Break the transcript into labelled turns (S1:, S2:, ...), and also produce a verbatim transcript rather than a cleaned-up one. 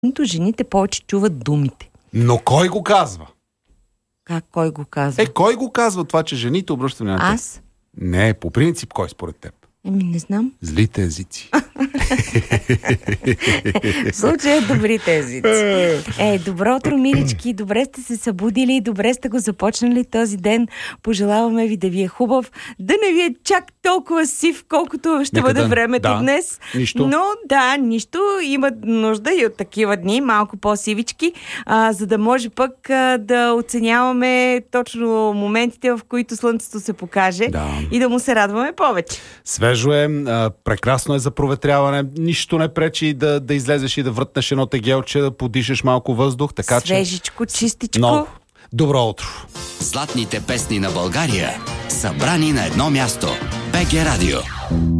S1: жените повече чуват думите.
S2: Но кой го казва?
S1: Как кой го казва?
S2: Е, кой го казва това, че жените обръщат внимание?
S1: Аз?
S2: Не, по принцип кой според теб?
S1: Еми, не знам.
S2: Злите езици.
S1: В случая добрите езици. Е, добро утро, милички. Добре сте се събудили, добре сте го започнали този ден. Пожелаваме ви да ви е хубав, да не ви е чак толкова сив, колкото ще
S2: Нека
S1: бъде
S2: да,
S1: времето
S2: да,
S1: днес.
S2: Нищо.
S1: Но да, нищо. Имат нужда и от такива дни, малко по-сивички, а, за да може пък а, да оценяваме точно моментите, в които слънцето се покаже,
S2: да,
S1: и да му се радваме повече.
S2: Свежо е, а, прекрасно е за проветряване, нищо не пречи да, да излезеш и да врътнеш едно тегелче, да подишеш малко въздух, така
S1: свежичко,
S2: че...
S1: чистичко.
S2: Много. Добро утро!
S3: Златните песни на България, събрани на едно място. БГ Радио.